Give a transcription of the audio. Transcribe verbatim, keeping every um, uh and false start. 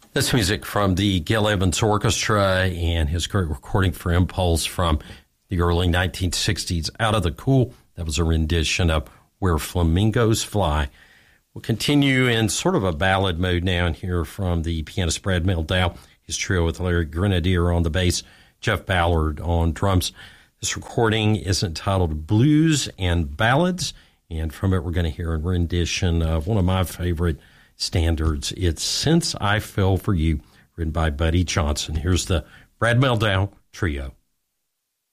This music from the Gil Evans Orchestra and his great recording for Impulse from the early nineteen sixties, Out of the Cool. That was a rendition of Where Flamingos Fly. We'll continue in sort of a ballad mode now and hear from the pianist Brad Mehldau, his trio with Larry Grenadier on the bass, Jeff Ballard on drums. This recording is entitled Blues and Ballads, and from it we're going to hear a rendition of one of my favorite standards. It's Since I Fell for You, written by Buddy Johnson. Here's the Brad Mehldau Trio.